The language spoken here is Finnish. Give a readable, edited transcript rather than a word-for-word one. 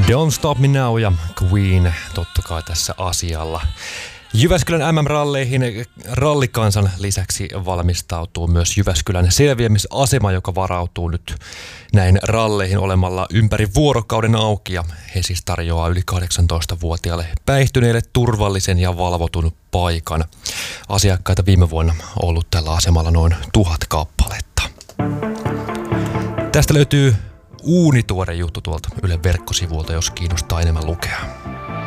Don't Stop Me Now ja Queen totta kai tässä asialla. Jyväskylän MM-ralleihin rallikansan lisäksi valmistautuu myös Jyväskylän selviämisasema, joka varautuu nyt näin ralleihin olemalla ympäri vuorokauden auki. Ja he siis tarjoaa yli 18-vuotiaille päihtyneille turvallisen ja valvotun paikan. Asiakkaita viime vuonna on ollut tällä asemalla noin 1000 kappaletta. Tästä löytyy uunituore juttu tuolta Ylen verkkosivuilta, jos kiinnostaa enemmän lukea.